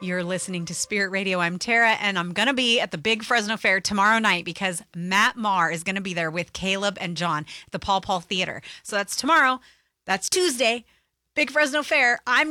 You're listening to Spirit Radio. I'm Tara, and I'm going to be at the Big Fresno Fair tomorrow night because Matt Maher is going to be there with Caleb and John at the Paul Paul Theater. So that's tomorrow. That's Tuesday. Big Fresno Fair. I'm